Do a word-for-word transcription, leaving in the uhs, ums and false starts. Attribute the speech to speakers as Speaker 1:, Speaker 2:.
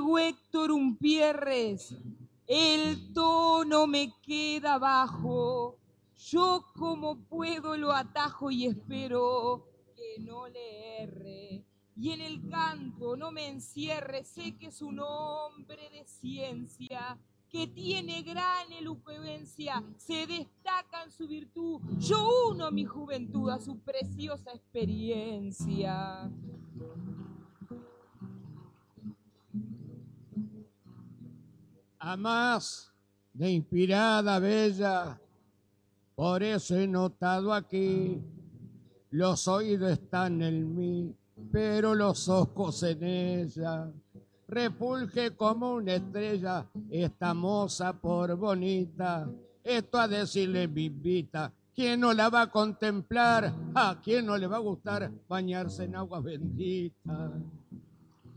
Speaker 1: amigo Héctor Umpierres, el tono me queda bajo. Yo como puedo lo atajo y espero que no le erre. Y en el canto no me encierre, sé que es un hombre de ciencia, que tiene gran elocuencia, se destaca en su virtud. Yo uno mi juventud a su preciosa experiencia.
Speaker 2: A más de inspirada, bella, por eso he notado aquí, los oídos están en mí, pero los ojos en ella. Repulge como una estrella, esta moza por bonita. Esto a decirle me invita. ¿Quién no la va a contemplar? ¿A quién no le va a gustar bañarse en agua bendita?